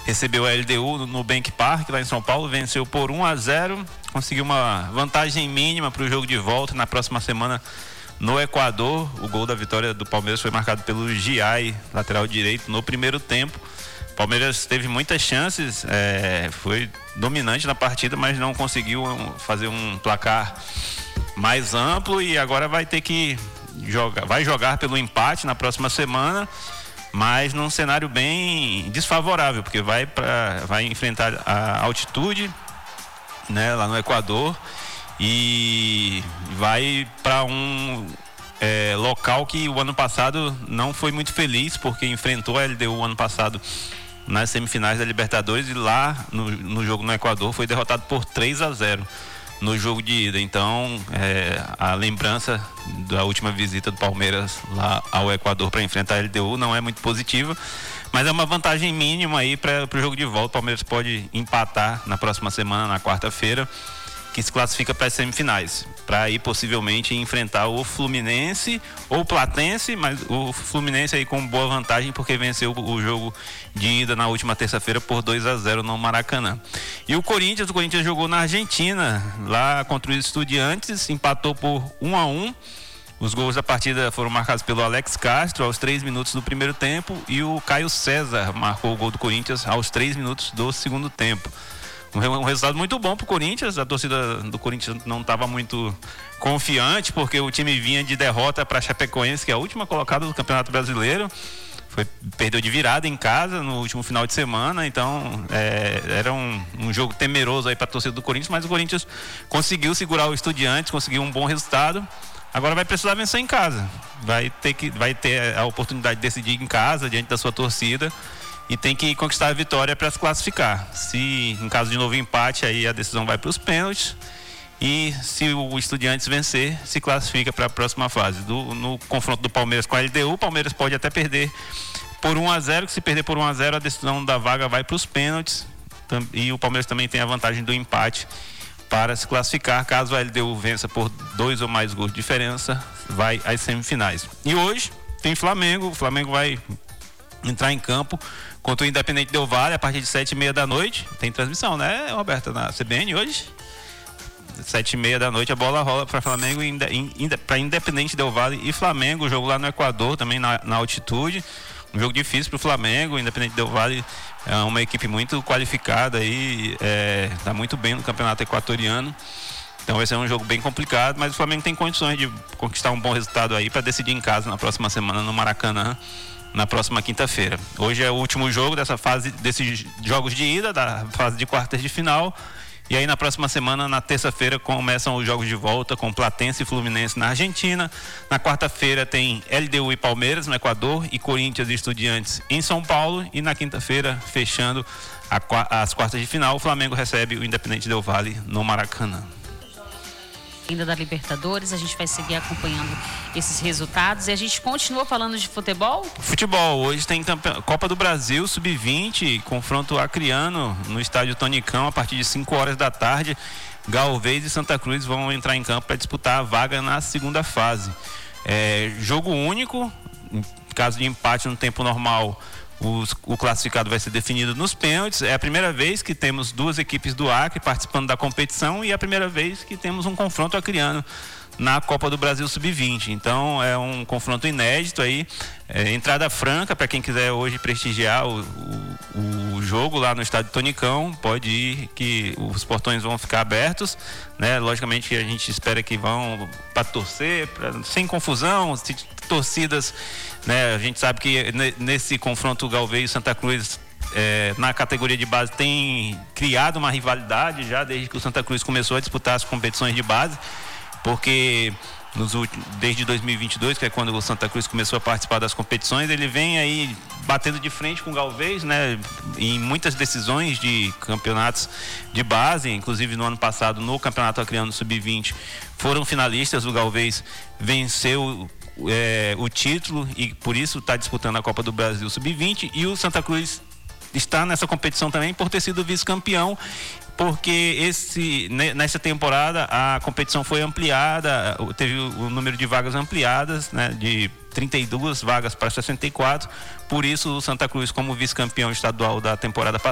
recebeu a LDU no Nubank Park, lá em São Paulo, venceu por 1-0, conseguiu uma vantagem mínima para o jogo de volta. Na próxima semana, no Equador, o gol da vitória do Palmeiras foi marcado pelo Giai, lateral direito, no primeiro tempo. O Palmeiras teve muitas chances, foi dominante na partida, mas não conseguiu fazer um placar mais amplo e agora vai ter que vai jogar pelo empate na próxima semana, mas num cenário bem desfavorável, porque vai enfrentar a altitude, né, lá no Equador, e vai para um local que o ano passado não foi muito feliz, porque enfrentou a LDU ano passado nas semifinais da Libertadores e lá no jogo no Equador foi derrotado por 3-0 no jogo de ida. Então a lembrança da última visita do Palmeiras lá ao Equador para enfrentar a LDU não é muito positiva, mas é uma vantagem mínima aí para o jogo de volta. O Palmeiras pode empatar na próxima semana, na quarta-feira, que se classifica para as semifinais, para aí possivelmente enfrentar o Fluminense ou o Platense, mas o Fluminense aí com boa vantagem porque venceu o jogo de ida na última terça-feira por 2-0 no Maracanã. E o Corinthians jogou na Argentina, lá contra os Estudiantes, empatou por 1-1. Os gols da partida foram marcados pelo Alex Castro aos 3 minutos do primeiro tempo e o Caio César marcou o gol do Corinthians aos 3 minutos do segundo tempo. Um resultado muito bom para o Corinthians. A torcida do Corinthians não estava muito confiante, porque o time vinha de derrota para a Chapecoense, que é a última colocada do Campeonato Brasileiro. Perdeu de virada em casa no último final de semana, então era um jogo temeroso aí para a torcida do Corinthians, mas o Corinthians conseguiu segurar o Estudiantes, conseguiu um bom resultado. Agora vai precisar vencer em casa. Vai ter a oportunidade de decidir em casa, diante da sua torcida. E tem que conquistar a vitória para se classificar. Se em caso de novo empate, aí a decisão vai para os pênaltis. E se o Estudiantes vencer, se classifica para a próxima fase. No confronto do Palmeiras com a LDU, o Palmeiras pode até perder por 1-0. Que se perder por 1-0, a decisão da vaga vai para os pênaltis. E o Palmeiras também tem a vantagem do empate para se classificar. Caso a LDU vença por 2 ou mais gols de diferença, vai às semifinais. E hoje tem Flamengo. O Flamengo vai entrar em campo contra o Independente Del Valle a partir de 7h30 da noite. Tem transmissão, né, Roberta, na CBN hoje? 7h30 da noite a bola rola para Flamengo para Independente Del Valle e Flamengo. O jogo lá no Equador, também na altitude. Um jogo difícil para o Flamengo. O Independente Del Valle é uma equipe muito qualificada e está muito bem no campeonato equatoriano. Então vai ser um jogo bem complicado, mas o Flamengo tem condições de conquistar um bom resultado aí para decidir em casa na próxima semana no Maracanã, na próxima quinta-feira. Hoje é o último jogo dessa fase, desses jogos de ida, da fase de quartas de final. E aí na próxima semana, na terça-feira, começam os jogos de volta com Platense e Fluminense na Argentina. Na quarta-feira tem LDU e Palmeiras no Equador e Corinthians e Estudiantes em São Paulo. E na quinta-feira, fechando as quartas de final, o Flamengo recebe o Independente Del Valle no Maracanã. Ainda da Libertadores, a gente vai seguir acompanhando esses resultados e a gente continua falando de futebol? Futebol, hoje tem Copa do Brasil, Sub-20, confronto acreano no estádio Tonicão a partir de 5 horas da tarde. Galvez e Santa Cruz vão entrar em campo para disputar a vaga na segunda fase. Jogo único, em caso de empate no tempo normal, o classificado vai ser definido nos pênaltis. É a primeira vez que temos 2 equipes do Acre participando da competição e é a primeira vez que temos um confronto acreano na Copa do Brasil Sub-20. Então é um confronto inédito aí. Entrada franca para quem quiser hoje prestigiar o jogo lá no estádio Tonicão. Pode ir, que os portões vão ficar abertos, né? Logicamente que a gente espera que vão para torcer, sem confusão, torcidas, né? A gente sabe que nesse confronto Galvez e Santa Cruz na categoria de base tem criado uma rivalidade já desde que o Santa Cruz começou a disputar as competições de base, porque desde 2022, que é quando o Santa Cruz começou a participar das competições, ele vem aí batendo de frente com o Galvez, né, em muitas decisões de campeonatos de base. Inclusive no ano passado, no Campeonato Acreano Sub-20, foram finalistas. O Galvez venceu o título e por isso está disputando a Copa do Brasil Sub-20, e o Santa Cruz está nessa competição também por ter sido vice-campeão, porque nessa temporada a competição foi ampliada, teve o número de vagas ampliadas, né, de 32 vagas para 64, por isso o Santa Cruz, como vice-campeão estadual da temporada passada,